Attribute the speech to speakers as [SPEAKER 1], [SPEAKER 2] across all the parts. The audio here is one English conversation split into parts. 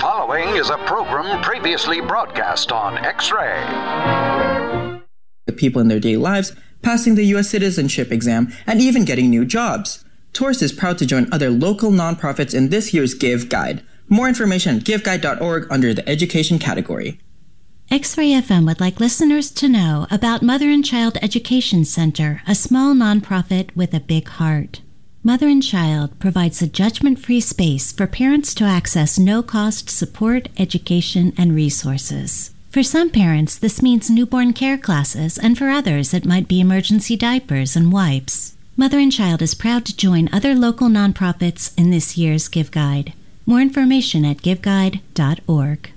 [SPEAKER 1] following is a program previously broadcast on X-Ray.
[SPEAKER 2] The people in their daily lives, passing the U.S. citizenship exam, and even getting new jobs. Taurus is proud to join other local nonprofits in this year's Give Guide. More information at giveguide.org under the Education category.
[SPEAKER 3] X-Ray FM would like listeners to know about Mother and Child Education Center, a small nonprofit with a big heart. Mother and Child provides a judgment-free space for parents to access no-cost support, education, and resources. For some parents, this means newborn care classes, and for others, it might be emergency diapers and wipes. Mother and Child is proud to join other local nonprofits in this year's Give Guide. More information at giveguide.org.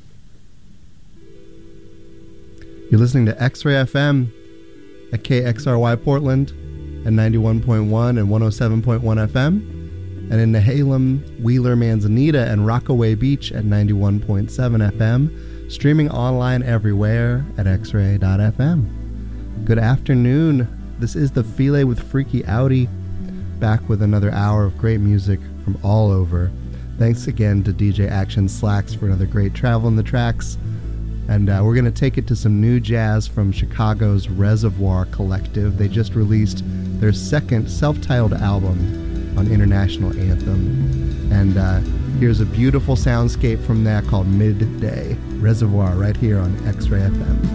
[SPEAKER 4] You're listening to X-Ray FM at KXRY Portland at 91.1 and 107.1 FM, and in Nehalem, Wheeler, Manzanita, and Rockaway Beach at 91.7 FM, streaming online everywhere at xray.fm. Good afternoon. This is the File with Freaky Audi, back with another hour of great music from all over. Thanks again to DJ Action Slacks for another great travel in the tracks. And we're going to take it to some new jazz from Chicago's Reservoir Collective. They just released their second self-titled album on International Anthem. And here's a beautiful soundscape from that called Midday. Reservoir right here on X-Ray FM.